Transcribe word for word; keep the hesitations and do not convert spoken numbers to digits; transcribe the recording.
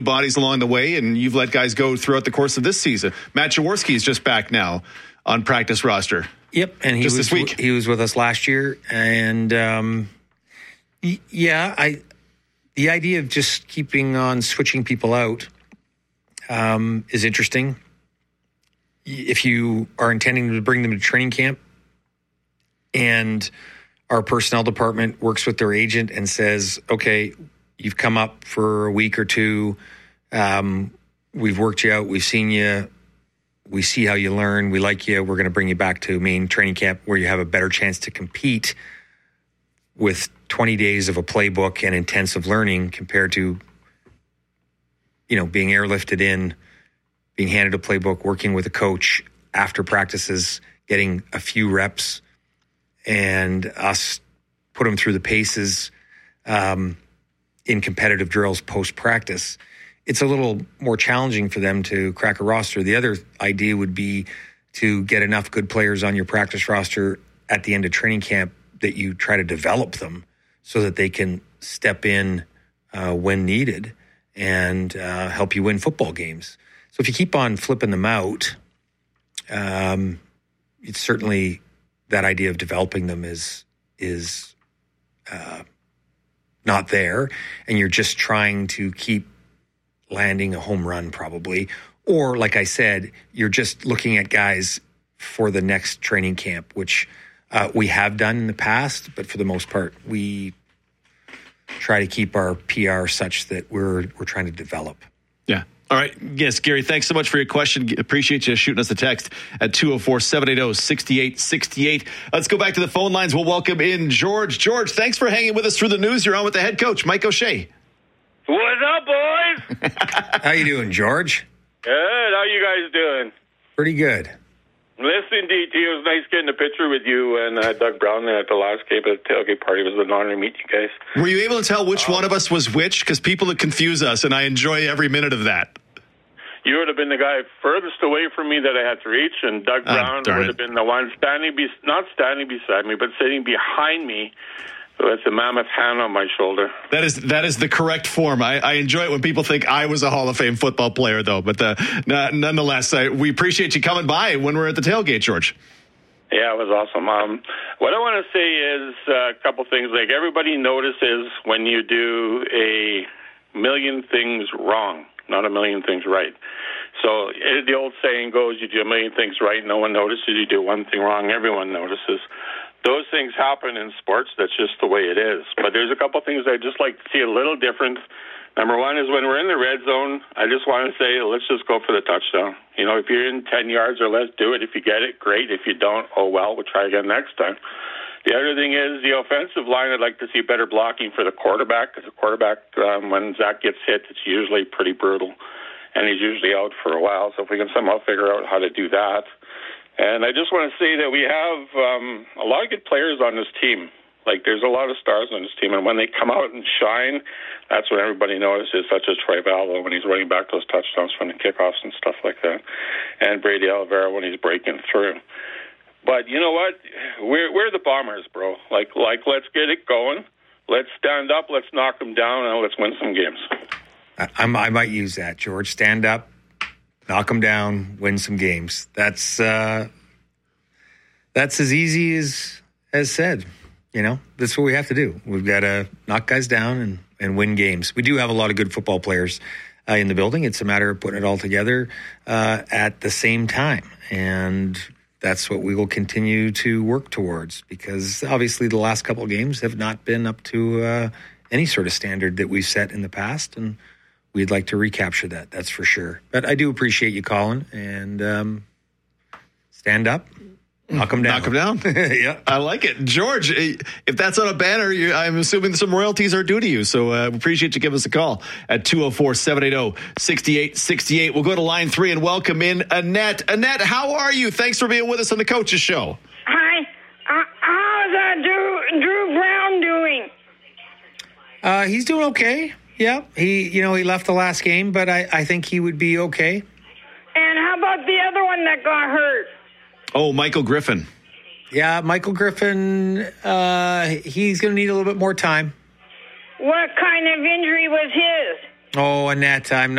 bodies along the way, and you've let guys go throughout the course of this season. Matt Jaworski is just back now on practice roster. Yep, and he just was this week. He was with us last year, and um, yeah, I the idea of just keeping on switching people out um, is interesting. If you are intending to bring them to training camp, and our personnel department works with their agent and says, okay, you've come up for a week or two. Um, we've worked you out. We've seen you. We see how you learn. We like you. We're going to bring you back to main training camp where you have a better chance to compete with twenty days of a playbook and intensive learning compared to, you know, being airlifted in, being handed a playbook, working with a coach after practices, getting a few reps, and us put them through the paces um, in competitive drills post-practice. It's a little more challenging for them to crack a roster. The other idea would be to get enough good players on your practice roster at the end of training camp that you try to develop them so that they can step in uh, when needed and uh, help you win football games. So if you keep on flipping them out, um, it's certainly that idea of developing them is is uh, not there, and you're just trying to keep landing a home run probably. Or, like I said, you're just looking at guys for the next training camp, which uh, we have done in the past, but for the most part, we try to keep our P R such that we're we're trying to develop. Yeah. All right. Yes, Gary, thanks so much for your question. Appreciate you shooting us a text at two oh four, seven eight oh, six eight six eight. Let's go back to the phone lines. We'll welcome in George. George, thanks for hanging with us through the news. You're on with the head coach, Mike O'Shea. What's up, boys? How you doing, George? Good. How you guys doing? Pretty good. Listening to you, it was nice getting a picture with you and uh, Doug Brown at the last game at the tailgate party. It was an honor to meet you guys. Were you able to tell which um, one of us was which? Because people would confuse us, and I enjoy every minute of that. You would have been the guy furthest away from me that I had to reach, and Doug Brown oh, would have been the one standing, be- not standing beside me, but sitting behind me with a mammoth hand on my shoulder. That is that is the correct form. I, I enjoy it when people think I was a Hall of Fame football player, though. But uh, n- nonetheless, uh, we appreciate you coming by when we're at the tailgate, George. Yeah, it was awesome. Um, what I want to say is uh, a couple things. Like, everybody notices when you do a million things wrong, not a million things right. So the old saying goes, you do a million things right, no one notices. You do one thing wrong, everyone notices. Those things happen in sports. That's just the way it is. But there's a couple things I'd just like to see a little different. Number one is when we're in the red zone, I just want to say, let's just go for the touchdown. You know, if you're in ten yards or less, do it. If you get it, great. If you don't, oh, well, we'll try again next time. The other thing is the offensive line. I'd like to see better blocking for the quarterback, because the quarterback, um, when Zach gets hit, it's usually pretty brutal, and he's usually out for a while. So if we can somehow figure out how to do that. And I just want to say that we have um, a lot of good players on this team. Like, there's a lot of stars on this team, and when they come out and shine, that's when everybody notices, such as Troy Valvo when he's running back those touchdowns from the kickoffs and stuff like that, and Brady Oliveira when he's breaking through. But you know what? We're we're the Bombers, bro. Like, like let's get it going. Let's stand up, let's knock them down, and let's win some games. I, I might use that, George. Stand up, knock them down, win some games. That's uh, that's as easy as as said. You know, that's what we have to do. We've got to knock guys down and, and win games. We do have a lot of good football players uh, in the building. It's a matter of putting it all together uh, at the same time. And that's what we will continue to work towards, because obviously the last couple of games have not been up to uh, any sort of standard that we've set in the past. And we'd like to recapture that, that's for sure. But I do appreciate you calling, and um, stand up. Knock them down. Knock them down? Yeah. I like it. George, if that's on a banner, you, I'm assuming some royalties are due to you. So uh, appreciate you giving us a call at two oh four, seven eight oh, six eight six eight. We'll go to line three and welcome in Annette. Annette, how are you? Thanks for being with us on the Coaches Show. Hi. Uh, how's uh, Drew, Drew Brown doing? Uh, he's doing okay. Yeah. He, you know, he left the last game, but I, I think he would be okay. And how about the other one that got hurt? Oh, Michael Griffin. Yeah, Michael Griffin, uh, he's going to need a little bit more time. What kind of injury was his? Oh, Annette, I'm